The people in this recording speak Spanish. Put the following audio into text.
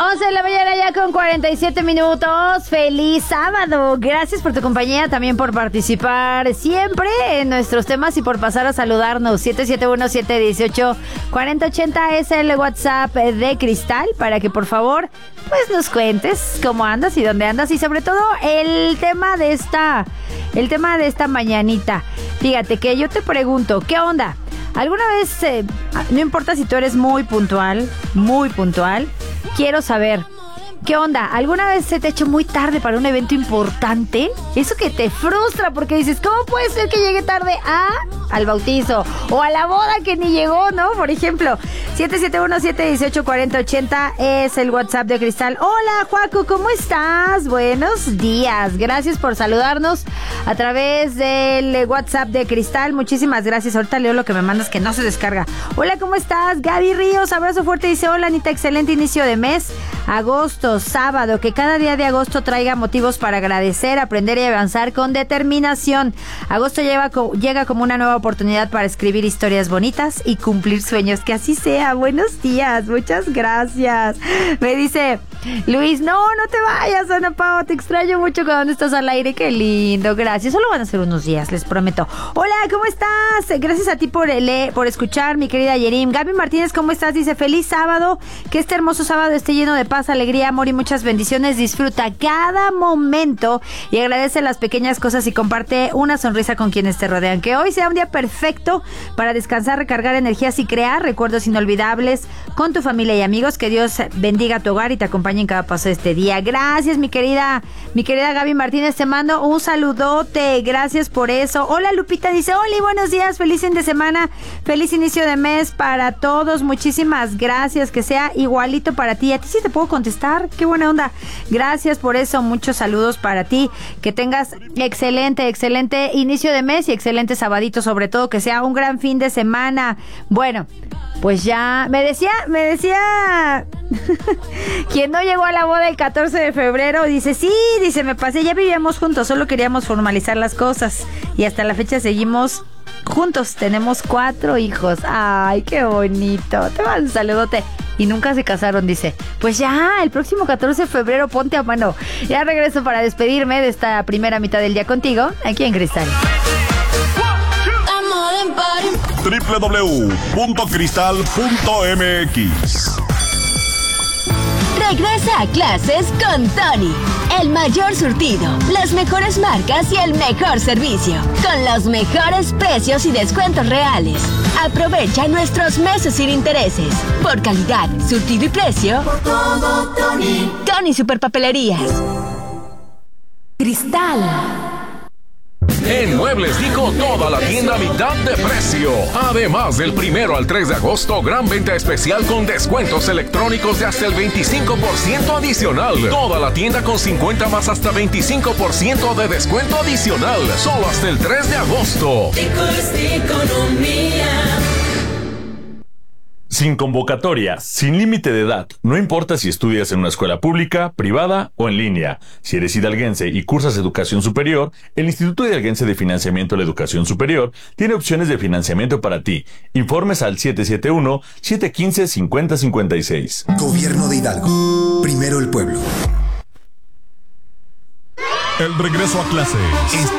11 de la mañana ya con 47 minutos. ¡Feliz sábado! Gracias por tu compañía, también por participar siempre en nuestros temas y por pasar a saludarnos. 771-718-4080 es el WhatsApp de Cristal para que por favor pues nos cuentes cómo andas y dónde andas y sobre todo el tema de esta mañanita. Fíjate que yo te pregunto, ¿qué onda? ¿Alguna vez, no importa si tú eres muy puntual, quiero saber, ¿qué onda? ¿Alguna vez se te ha hecho muy tarde para un evento importante? Eso que te frustra porque dices, ¿cómo puede ser que llegue tarde al bautizo o a la boda que ni llegó, ¿no? Por ejemplo, 771-718-4080 es el WhatsApp de Cristal. Hola, Juaco, ¿cómo estás? Buenos días. Gracias por saludarnos a través del WhatsApp de Cristal. Muchísimas gracias. Ahorita leo lo que me mandas que no se descarga. Hola, ¿cómo estás? Gaby Ríos, abrazo fuerte. Dice, hola, Anita, excelente inicio de mes. Agosto, sábado, que cada día de agosto traiga motivos para agradecer, aprender y avanzar con determinación. Agosto llega como una nueva oportunidad para escribir historias bonitas y cumplir sueños. Que así sea. Buenos días, muchas gracias. Me dice Luis, no te vayas, Ana Pao, te extraño mucho cuando estás al aire. Qué lindo, gracias. Solo van a ser unos días, les prometo. Hola, ¿cómo estás? Gracias a ti por escuchar, mi querida Yerim. Gaby Martínez, ¿cómo estás? Dice, feliz sábado, que este hermoso sábado esté lleno de paz, alegría, amor y muchas bendiciones. Disfruta cada momento y agradece las pequeñas cosas y comparte una sonrisa con quienes te rodean. Que hoy sea un día perfecto para descansar, recargar energías y crear recuerdos inolvidables con tu familia y amigos. Que Dios bendiga tu hogar y te acompañe en cada paso de este día. Gracias, mi querida Gaby Martínez, te mando un saludote, gracias por eso. Hola, Lupita, dice, hola y buenos días, feliz fin de semana, feliz inicio de mes para todos, muchísimas gracias, que sea igualito para ti. A ti sí te puedo contestar, qué buena onda. Gracias por eso, muchos saludos para ti, que tengas excelente inicio de mes y excelente sabadito, sobre todo que sea un gran fin de semana. Bueno, pues ya, me decía quien no llegó a la boda el 14 de febrero, dice, me pasé, ya vivíamos juntos, solo queríamos formalizar las cosas y hasta la fecha seguimos juntos, tenemos 4 hijos. Ay, qué bonito, te mando un saludote. Y nunca se casaron, dice. Pues ya, el próximo 14 de febrero ponte a mano. Ya regreso para despedirme de esta primera mitad del día contigo, aquí en Cristal. www.cristal.mx. Regresa a clases con Tony. El mayor surtido, las mejores marcas y el mejor servicio. Con los mejores precios y descuentos reales. Aprovecha nuestros meses sin intereses. Por calidad, surtido y precio. Por todo, Tony. Tony Superpapelerías. Cristal. En Muebles Dico, toda la tienda a mitad de precio. Además, del 1 al 3 de agosto, gran venta especial con descuentos electrónicos de hasta el 25% adicional. Toda la tienda con 50 más hasta 25% de descuento adicional. Solo hasta el 3 de agosto. Dico es economía. Sin convocatoria, sin límite de edad, no importa si estudias en una escuela pública, privada o en línea. Si eres hidalguense y cursas educación superior, el Instituto Hidalguense de Financiamiento de la Educación Superior tiene opciones de financiamiento para ti. Informes al 771-715-5056. Gobierno de Hidalgo. Primero el pueblo. El regreso a clases.